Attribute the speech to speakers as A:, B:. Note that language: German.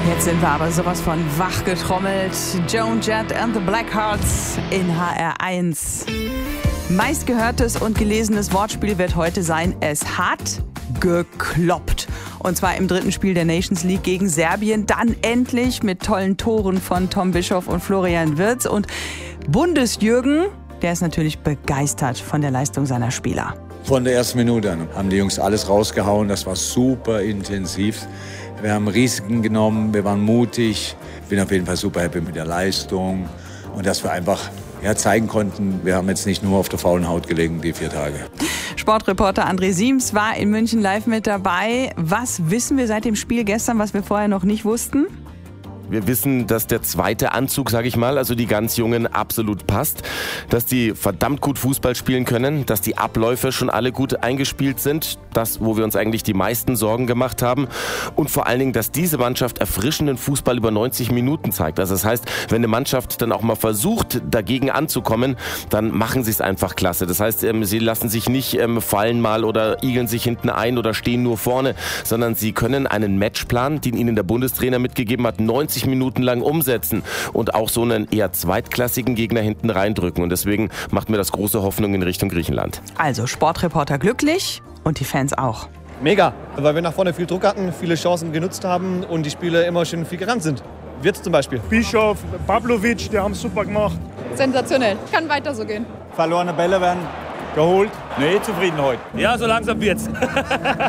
A: Jetzt sind wir aber sowas von wach getrommelt. Joan Jett and the Blackhearts in HR1. Meistgehörtes und gelesenes Wortspiel wird heute sein: Es hat gekloppt. Und zwar im dritten Spiel der Nations League gegen Serbien. Dann endlich mit tollen Toren von Tom Bischoff und Florian Wirtz. Und Bundesjürgen, der ist natürlich begeistert von der Leistung seiner Spieler.
B: Von der ersten Minute an haben die Jungs alles rausgehauen. Das war super intensiv. Wir haben Risiken genommen, wir waren mutig. Ich bin auf jeden Fall super happy mit der Leistung. Und dass wir einfach zeigen konnten, wir haben jetzt nicht nur auf der faulen Haut gelegen, die 4 Tage.
A: Sportreporter André Siems war in München live mit dabei. Was wissen wir seit dem Spiel gestern, was wir vorher noch nicht wussten?
C: Wir wissen, dass der zweite Anzug, sage ich mal, also die ganz Jungen, absolut passt. Dass die verdammt gut Fußball spielen können, dass die Abläufe schon alle gut eingespielt sind. Das, wo wir uns eigentlich die meisten Sorgen gemacht haben. Und vor allen Dingen, dass diese Mannschaft erfrischenden Fußball über 90 Minuten zeigt. Also das heißt, wenn eine Mannschaft dann auch mal versucht, dagegen anzukommen, dann machen sie es einfach klasse. Das heißt, sie lassen sich nicht fallen mal oder igeln sich hinten ein oder stehen nur vorne, sondern sie können einen Matchplan, den ihnen der Bundestrainer mitgegeben hat, 90 Minuten lang umsetzen und auch so einen eher zweitklassigen Gegner hinten reindrücken. Und deswegen macht mir das große Hoffnung in Richtung Griechenland.
A: Also Sportreporter glücklich und die Fans auch.
D: Mega, weil wir nach vorne viel Druck hatten, viele Chancen genutzt haben und die Spieler immer schön viel gerannt sind. Wirtz zum Beispiel.
E: Bischof, Pavlovic, die haben es super gemacht.
F: Sensationell, kann weiter so gehen.
G: Verlorene Bälle werden geholt. Nee, zufrieden heute.
H: Ja, so langsam wird's.